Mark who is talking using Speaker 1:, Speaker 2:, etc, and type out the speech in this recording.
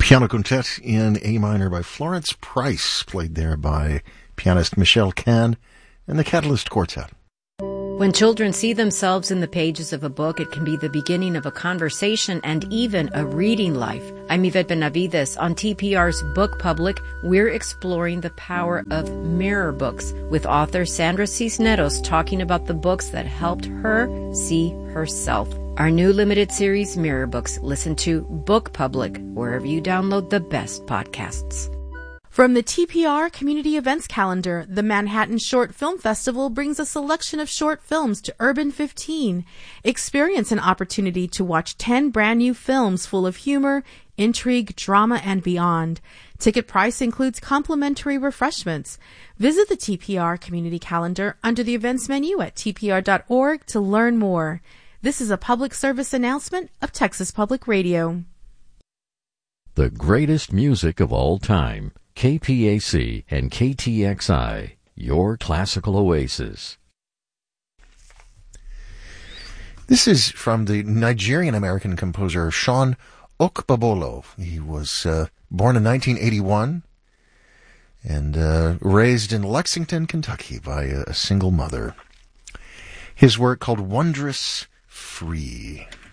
Speaker 1: Piano Quintet in A minor by Florence Price, played there by pianist Michelle Kahn and the Catalyst Quartet.
Speaker 2: When children see themselves in the pages of a book, it can be the beginning of a conversation and even a reading life. I'm Yvette Benavides. On TPR's Book Public, we're exploring the power of mirror books with author Sandra Cisneros talking about the books that helped her see herself. Our new limited series, Mirror Books. Listen to Book Public wherever you download the best podcasts.
Speaker 3: From the TPR Community Events Calendar, the Manhattan Short Film Festival brings a selection of short films to Urban 15. Experience an opportunity to watch 10 brand new films full of humor, intrigue, drama, and beyond. Ticket price includes complimentary refreshments. Visit the TPR Community Calendar under the events menu at tpr.org to learn more. This is a public service announcement of Texas Public Radio.
Speaker 4: The greatest music of all time. KPAC and KTXI, your classical oasis.
Speaker 1: This is from the Nigerian-American composer Sean Okpebholo. He was born in 1981 and raised in Lexington, Kentucky by a single mother. His work called Wondrous Free.